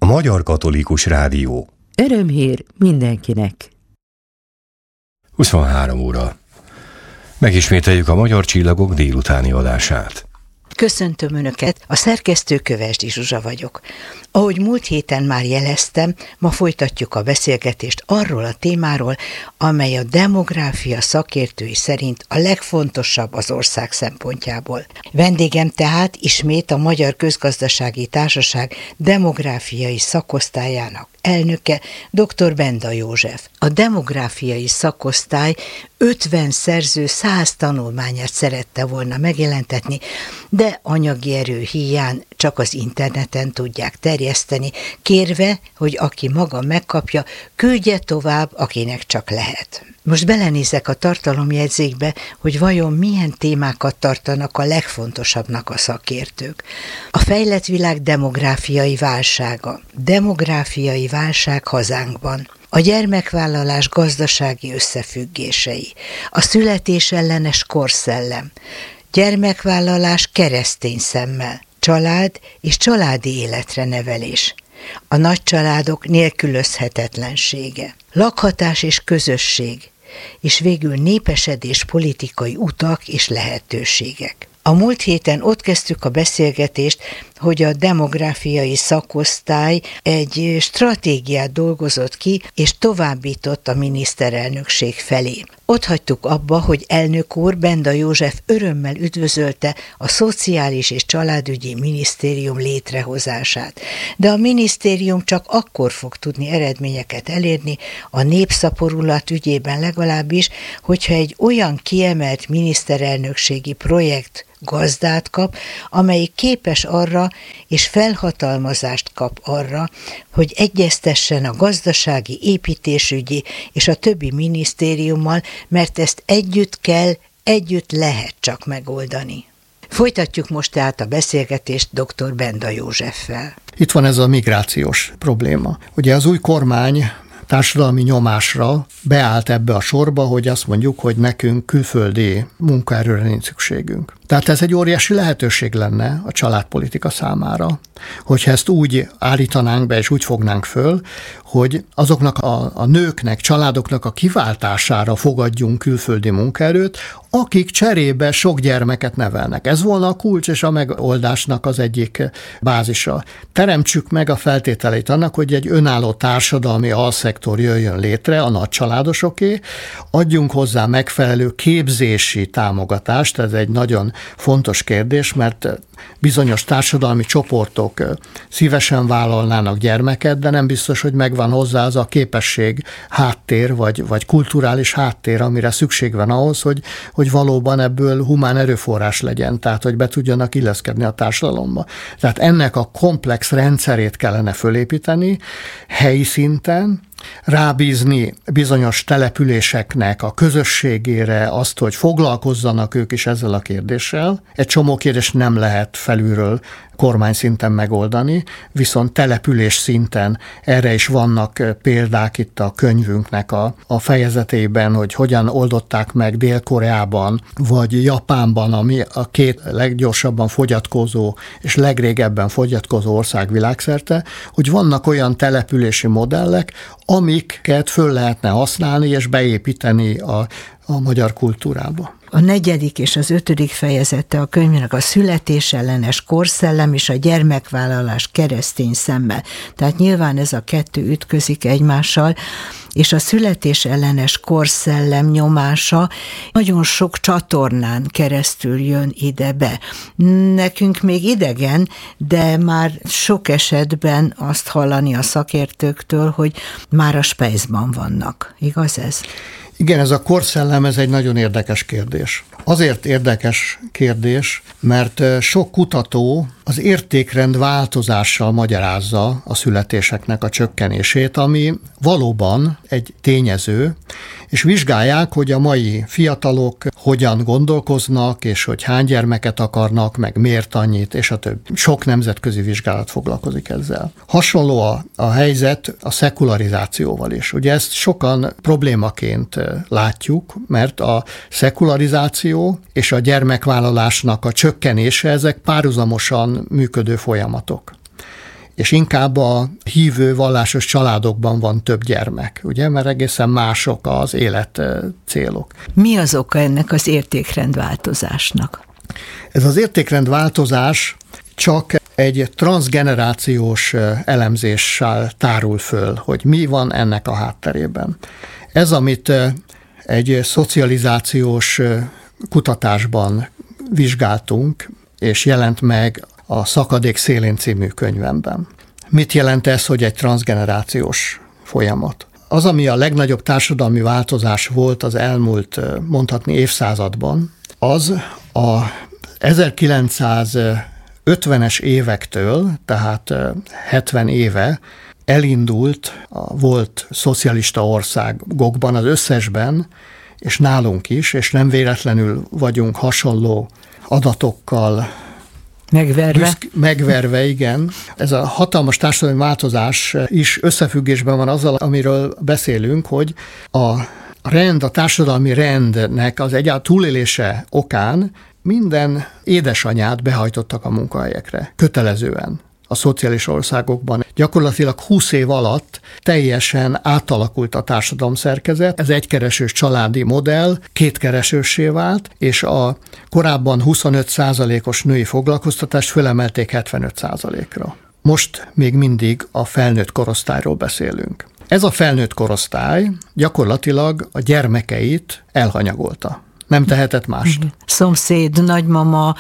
A Magyar Katolikus Rádió. Örömhír mindenkinek. 23 óra. Megismételjük a Magyar Csillagok délutáni adását. Köszöntöm Önöket, a szerkesztő Kövesdi Zsuzsa vagyok. Ahogy múlt héten már jeleztem, ma folytatjuk a beszélgetést arról a témáról, amely a demográfia szakértői szerint a legfontosabb az ország szempontjából. Vendégem tehát ismét a Magyar Közgazdasági Társaság demográfiai szakosztályának elnöke, dr. Benda József. A demográfiai szakosztály 50 szerző 100 tanulmányát szerette volna megjelentetni, de anyagi erő híján csak az interneten tudják terjeszteni, kérve, hogy aki maga megkapja, küldje tovább, akinek csak lehet. Most belenézek a tartalomjegyzékbe, hogy vajon milyen témákat tartanak a legfontosabbnak a szakértők. A fejlett világ demográfiai válsága, demográfiai válság hazánkban, a gyermekvállalás gazdasági összefüggései, a születésellenes korszellem, gyermekvállalás keresztény szemmel, család és családi életre nevelés, a nagycsaládok nélkülözhetetlensége, lakhatás és közösség, és végül népesedés politikai utak és lehetőségek. A múlt héten ott kezdtük a beszélgetést, hogy a demográfiai szakosztály egy stratégiát dolgozott ki, és továbbított a miniszterelnökség felé. Ott hagytuk abba, hogy elnök úr Benda József örömmel üdvözölte a Szociális és Családügyi Minisztérium létrehozását. De a minisztérium csak akkor fog tudni eredményeket elérni, a népszaporulat ügyében legalábbis, hogyha egy olyan kiemelt miniszterelnökségi projekt gazdát kap, amelyik képes arra és felhatalmazást kap arra, hogy egyeztessen a gazdasági, építésügyi és a többi minisztériummal, mert ezt együtt lehet csak megoldani. Folytatjuk most tehát a beszélgetést dr. Benda Józseffel. Itt van ez a migrációs probléma. Ugye az új kormány társadalmi nyomásra beállt ebbe a sorba, hogy azt mondjuk, hogy nekünk külföldi munkaerőre nincs szükségünk. Tehát ez egy óriási lehetőség lenne a családpolitika számára, hogyha ezt úgy állítanánk be és úgy fognánk föl, hogy azoknak a nőknek, családoknak a kiváltására fogadjunk külföldi munkaerőt, akik cserébe sok gyermeket nevelnek. Ez volna a kulcs és a megoldásnak az egyik bázisa. Teremtsük meg a feltételeit annak, hogy egy önálló társadalmi alszektor jöjjön létre, a nagycsaládosoké, adjunk hozzá megfelelő képzési támogatást, ez egy nagyon fontos kérdés, mert bizonyos társadalmi csoportok szívesen vállalnának gyermeket, de nem biztos, hogy megvan hozzá az a képesség, háttér, vagy kulturális háttér, amire szükség van ahhoz, hogy valóban ebből humán erőforrás legyen, tehát hogy be tudjanak illeszkedni a társadalomba. Tehát ennek a komplex rendszerét kellene fölépíteni helyi szinten, rábízni bizonyos településeknek a közösségére azt, hogy foglalkozzanak ők is ezzel a kérdéssel. Egy csomó kérdést nem lehet felülről kormány szinten megoldani, viszont település szinten erre is vannak példák itt a könyvünknek a fejezetében, hogy hogyan oldották meg Dél-Koreában, vagy Japánban, ami a két leggyorsabban fogyatkozó és legrégebben fogyatkozó ország világszerte, hogy vannak olyan települési modellek, amiket föl lehetne használni és beépíteni a magyar kultúrába. A 4. és az 5. fejezete a könyvnek a születésellenes korszellem és a gyermekvállalás keresztény szemmel. Tehát nyilván ez a kettő ütközik egymással, és a születésellenes korszellem nyomása nagyon sok csatornán keresztül jön ide be. Nekünk még idegen, de már sok esetben azt hallani a szakértőktől, hogy már a spejzban vannak. Igaz ez? Igen, ez a korszellem, ez egy nagyon érdekes kérdés. Azért érdekes kérdés, mert sok kutató az értékrend változással magyarázza a születéseknek a csökkenését, ami valóban egy tényező, és vizsgálják, hogy a mai fiatalok hogyan gondolkoznak, és hogy hány gyermeket akarnak, meg miért annyit, és a többi. Sok nemzetközi vizsgálat foglalkozik ezzel. Hasonló a helyzet a szekularizációval is. Ugye ezt sokan problémaként látjuk, mert a szekularizáció és a gyermekvállalásnak a csökkenése, ezek párhuzamosan működő folyamatok. és inkább a hívő vallásos családokban van több gyermek, ugye, mert egészen mások az életcélok. Mi az oka ennek az értékrendváltozásnak? Ez az értékrendváltozás csak egy transzgenerációs elemzéssel tárul föl, hogy mi van ennek a hátterében. Ez, amit egy szocializációs kutatásban vizsgáltunk, és jelent meg a Szakadék szélén című könyvemben. Mit jelent ez, hogy egy transzgenerációs folyamat? Az, ami a legnagyobb társadalmi változás volt az elmúlt, mondhatni, évszázadban, az a 1950-es évektől, tehát 70 éve elindult a volt szocialista országokban, az összesben, és nálunk is, és nem véletlenül vagyunk hasonló adatokkal megverve, igen. Ez a hatalmas társadalmi változás is összefüggésben van azzal, amiről beszélünk, hogy a társadalmi rendnek az egyáltalán túlélése okán minden édesanyát behajtottak a munkahelyekre, kötelezően. A szociális országokban. Gyakorlatilag 20 év alatt teljesen átalakult a társadalomszerkezet. Ez egykeresős családi modell kétkeresőssé vált, és a korábban 25%-os női foglalkoztatást fölemelték 75%-ra. Most még mindig a felnőtt korosztályról beszélünk. Ez a felnőtt korosztály gyakorlatilag a gyermekeit elhanyagolta. Nem tehetett mást. Szomszéd, nagymama,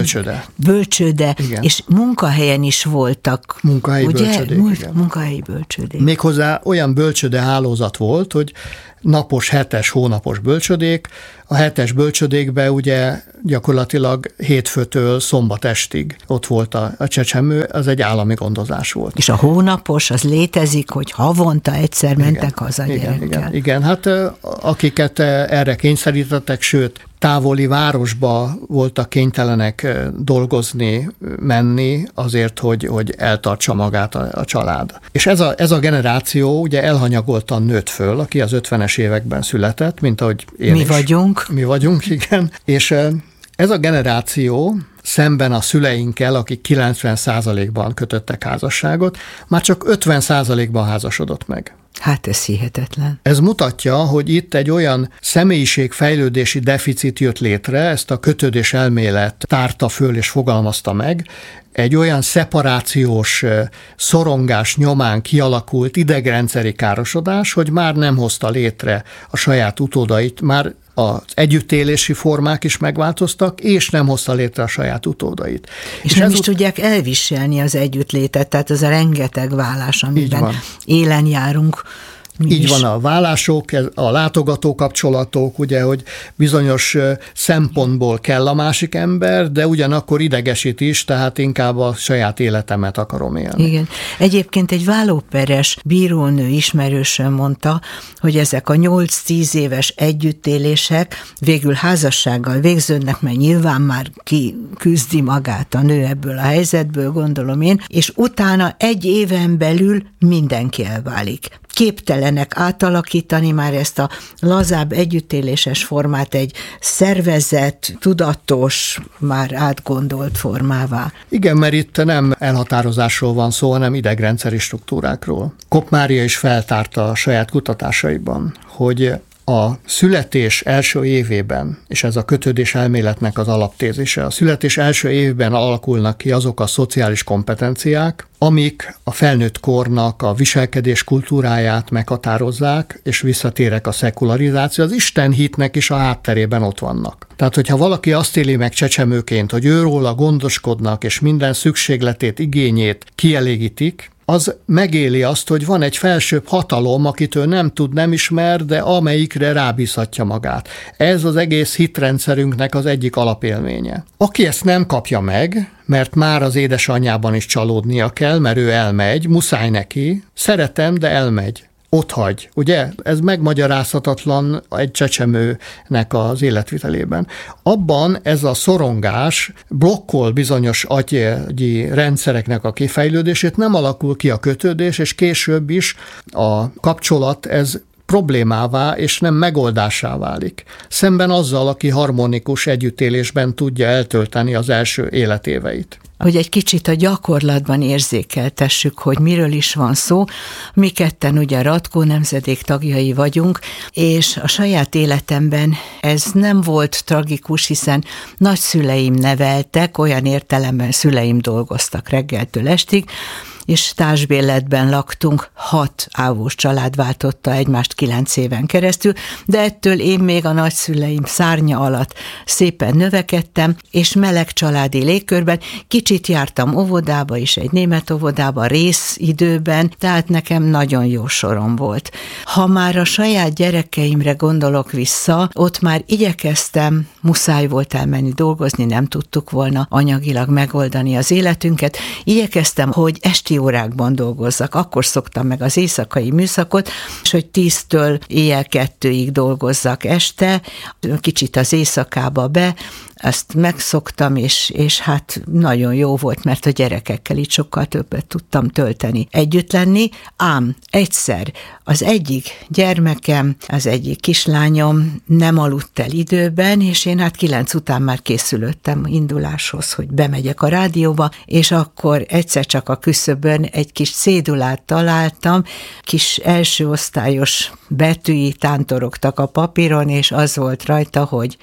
bölcsőde, és munkahelyen is voltak. Munkahelyi bölcsődék. Munkahelyi bölcsődék. Méghozzá olyan bölcsőde hálózat volt, hogy napos, hetes, hónapos bölcsödék. A hetes bölcsödékben ugye gyakorlatilag hétfőtől szombat estig ott volt a csecsemő, az egy állami gondozás volt. És a hónapos az létezik, hogy havonta egyszer mentek haza gyerekkel. Igen, hát akiket erre kényszerítettek, sőt, távoli városba voltak kénytelenek dolgozni, menni azért, hogy eltartsa magát a család. És ez a generáció ugye elhanyagoltan nőtt föl, aki az 50-es években született, mint ahogy én Mi is. Mi vagyunk, igen. És ez a generáció szemben a szüleinkkel, akik 90%-ban kötöttek házasságot, már csak 50%-ban házasodott meg. Hát ez hihetetlen. Ez mutatja, hogy itt egy olyan személyiségfejlődési deficit jött létre, ezt a kötődés elmélet tárta föl és fogalmazta meg, egy olyan szeparációs szorongás nyomán kialakult idegrendszeri károsodás, hogy már nem hozta létre a saját utódait, már az együttélési formák is megváltoztak, és nem hozta létre a saját utódait. És nem is tudják elviselni az együttlétet, tehát ez a rengeteg vállás, amiben élen járunk. Így van, a vállások, a látogató kapcsolatok, ugye, hogy bizonyos szempontból kell a másik ember, de ugyanakkor idegesít is, tehát inkább a saját életemet akarom élni. Igen. Egyébként egy vállóperes bírónő ismerősöm mondta, hogy ezek a 8-10 éves együttélések végül házassággal végződnek, mert nyilván már kiküzdi magát a nő ebből a helyzetből, gondolom én, és utána egy éven belül mindenki elválik. Képtelenek átalakítani már ezt a lazább együttéléses formát egy szervezett, tudatos, már átgondolt formává. Igen, mert itt nem elhatározásról van szó, hanem idegrendszeri struktúrákról. Kopp Mária is feltárta a saját kutatásaiban, hogy a születés első évében, és ez a kötődés elméletnek az alaptézise, a születés első évben alakulnak ki azok a szociális kompetenciák, amik a felnőtt kornak a viselkedés kultúráját meghatározzák, és visszatérek a szekularizáció, az Isten hitnek is a hátterében ott vannak. Tehát, hogyha valaki azt éli meg csecsemőként, hogy őróla gondoskodnak, és minden szükségletét, igényét kielégítik, az megéli azt, hogy van egy felsőbb hatalom, akit ő nem tud, nem ismer, de amelyikre rábízhatja magát. Ez az egész hitrendszerünknek az egyik alapélménye. Aki ezt nem kapja meg, mert már az édesanyjában is csalódnia kell, mert ő elmegy, muszáj neki, szeretem, de elmegy. Otthagy, ugye? Ez megmagyarázhatatlan egy csecsemőnek az életvitelében. Abban ez a szorongás blokkol bizonyos agyi rendszereknek a kifejlődését, nem alakul ki a kötődés, és később is a kapcsolat ez problémává és nem megoldásá válik. Szemben azzal, aki harmonikus együttélésben tudja eltölteni az első életéveit. Hogy egy kicsit a gyakorlatban érzékeltessük, hogy miről is van szó. Mi ketten ugye a Ratkó nemzedék tagjai vagyunk, és a saját életemben ez nem volt tragikus, hiszen nagyszüleim neveltek, olyan értelemben szüleim dolgoztak reggeltől estig, és társbérletben laktunk, 6 ávós család váltotta egymást 9 éven keresztül, de ettől én még a nagyszüleim szárnya alatt szépen növekedtem, és meleg családi légkörben, kicsit jártam óvodába is, egy német óvodába részidőben, tehát nekem nagyon jó sorom volt. Ha már a saját gyerekeimre gondolok vissza, ott már igyekeztem, muszáj volt elmenni dolgozni, nem tudtuk volna anyagilag megoldani az életünket, igyekeztem, hogy esti órákban dolgozzak. Akkor szoktam meg az éjszakai műszakot, és hogy 10-től éjjel 2-ig dolgozzak este, kicsit az éjszakába be, ezt megszoktam, és hát nagyon jó volt, mert a gyerekekkel így sokkal többet tudtam tölteni, együtt lenni, ám egyszer az egyik gyermekem, az egyik kislányom nem aludt el időben, és én hát 9 után már készülöttem induláshoz, hogy bemegyek a rádióba, és akkor egyszer csak a küszöbön egy kis cédulát találtam, kis első osztályos betűi tántorogtak a papíron, és az volt rajta, hogy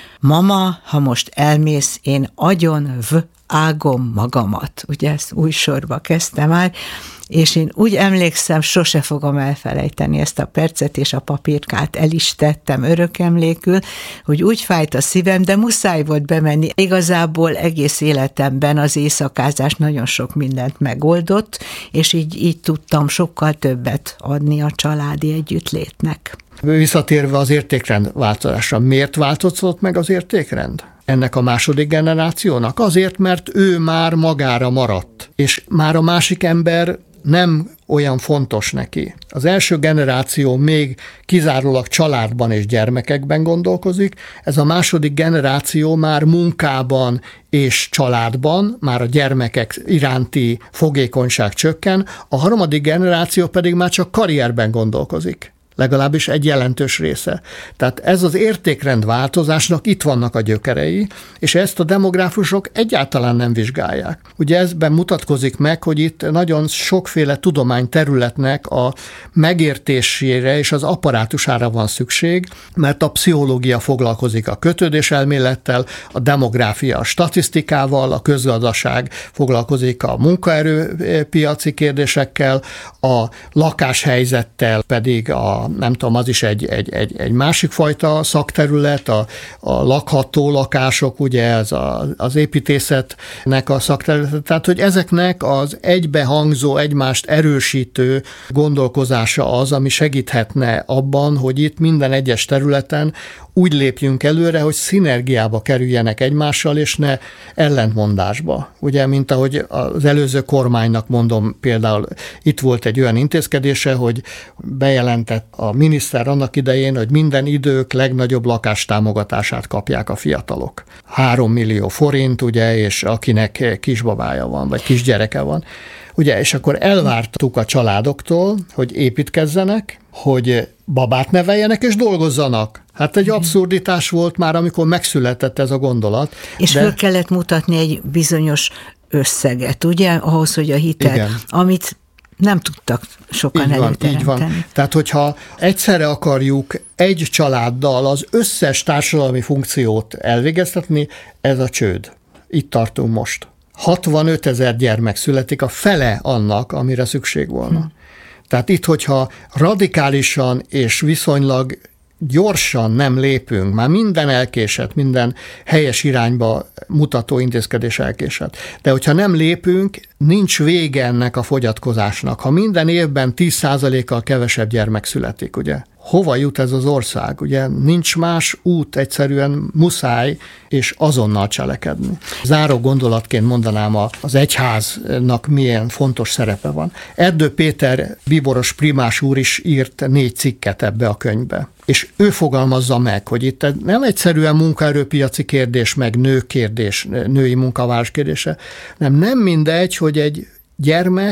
mama, ha most elmész, én agyon ágom magamat. Ugye ezt új sorba kezdtem már, és én úgy emlékszem, sose fogom elfelejteni ezt a percet, és a papírkát el is tettem örökemlékül, hogy úgy fájt a szívem, de muszáj volt bemenni. Igazából egész életemben az éjszakázás nagyon sok mindent megoldott, és így tudtam sokkal többet adni a családi együttlétnek. Visszatérve az értékrend változásra, miért változott meg az értékrend? Ennek a második generációnak? Azért, mert ő már magára maradt, és már a másik ember nem olyan fontos neki. Az első generáció még kizárólag családban és gyermekekben gondolkozik, ez a második generáció már munkában és családban, már a gyermekek iránti fogékonyság csökken, a harmadik generáció pedig már csak karrierben gondolkozik. Legalábbis egy jelentős része. Tehát ez az értékrend változásnak itt vannak a gyökerei, és ezt a demográfusok egyáltalán nem vizsgálják. Ugye ezben mutatkozik meg, hogy itt nagyon sokféle tudományterületnek a megértésére és az apparátusára van szükség, mert a pszichológia foglalkozik a kötődéselmélettel, a demográfia a statisztikával, a közgazdaság foglalkozik a munkaerőpiaci kérdésekkel, a lakáshelyzettel pedig nem tudom, az is egy másik fajta szakterület, a lakható lakások, ugye ez az építészetnek a szakterület, tehát hogy ezeknek az egybehangzó, egymást erősítő gondolkozása az, ami segíthetne abban, hogy itt minden egyes területen úgy lépjünk előre, hogy szinergiába kerüljenek egymással, és ne ellentmondásba. Ugye, mint ahogy az előző kormánynak mondom, például itt volt egy olyan intézkedése, hogy bejelentett a miniszter annak idején, hogy minden idők legnagyobb lakástámogatását kapják a fiatalok. 3 millió forint, ugye, és akinek kisbabája van, vagy kisgyereke van. Ugye, és akkor elvártuk a családoktól, hogy építkezzenek, hogy babát neveljenek és dolgozzanak. Hát egy abszurditás volt már, amikor megszületett ez a gondolat. És föl kellett mutatni egy bizonyos összeget, ugye, ahhoz, hogy a hitel, igen, amit nem tudtak sokan előteremteni. Így van. Tehát, hogyha egyszerre akarjuk egy családdal az összes társadalmi funkciót elvégeztetni, ez a csőd. Itt tartunk most. 65 000 gyermek születik, a fele annak, amire szükség volna. Tehát itt, hogyha radikálisan és viszonylag gyorsan nem lépünk, már minden elkésett, minden helyes irányba mutató intézkedés elkésett. De hogyha nem lépünk, nincs vége ennek a fogyatkozásnak. Ha minden évben 10%-kal kevesebb gyermek születik, ugye? Hova jut ez az ország? Ugye nincs más út, egyszerűen muszáj és azonnal cselekedni. Záró gondolatként mondanám, az egyháznak milyen fontos szerepe van. Erdő Péter bíboros primás úr is írt 4 cikket ebbe a könyvbe. És ő fogalmazza meg, hogy itt nem egyszerűen munkaerőpiaci kérdés, meg női munkavállalás kérdése, nem mindegy, hogy egy gyermek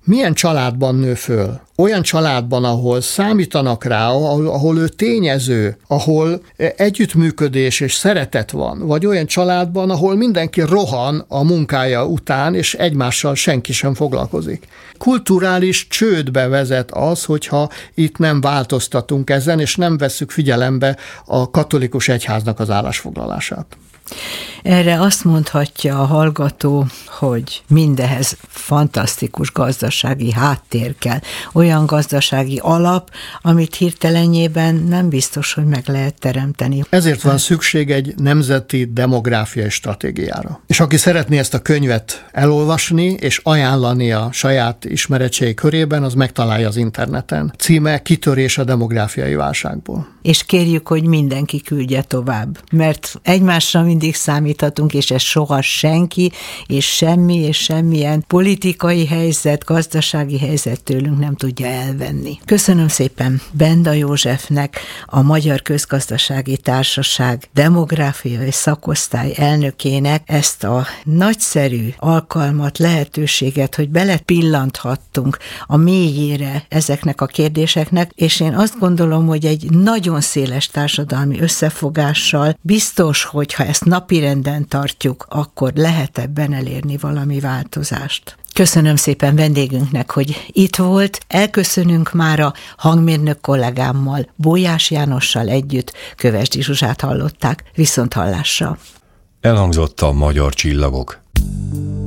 milyen családban nő föl? Olyan családban, ahol számítanak rá, ahol ő tényező, ahol együttműködés és szeretet van, vagy olyan családban, ahol mindenki rohan a munkája után, és egymással senki sem foglalkozik. Kulturális csődbe vezet az, hogyha itt nem változtatunk ezen, és nem vesszük figyelembe a katolikus egyháznak az állásfoglalását. Erre azt mondhatja a hallgató, hogy mindehez fantasztikus gazdasági háttér kell. Olyan gazdasági alap, amit hirtelenjében nem biztos, hogy meg lehet teremteni. Ezért van szükség egy nemzeti demográfiai stratégiára. És aki szeretné ezt a könyvet elolvasni és ajánlani a saját ismeretségi körében, az megtalálja az interneten. Címe Kitörés a demográfiai válságból. És kérjük, hogy mindenki küldje tovább, mert egymásra mindig számíthatunk, és ez soha senki, és semmi, és semmilyen politikai helyzet, gazdasági helyzet tőlünk nem tudja elvenni. Köszönöm szépen Benda Józsefnek, a Magyar Közgazdasági Társaság demográfiai szakosztály elnökének ezt a nagyszerű alkalmat, lehetőséget, hogy belepillanthattunk a mélyére ezeknek a kérdéseknek, és én azt gondolom, hogy egy nagyon széles társadalmi összefogással biztos, hogyha ezt napirenden tartjuk, akkor lehet ebben elérni valami változást. Köszönöm szépen vendégünknek, hogy itt volt. Elköszönünk már a hangmérnök kollégámmal, Bójás Jánossal együtt. Kövesdi Zsuzsát hallották. Viszonthallásra. Elhangzott a Magyar Csillagok.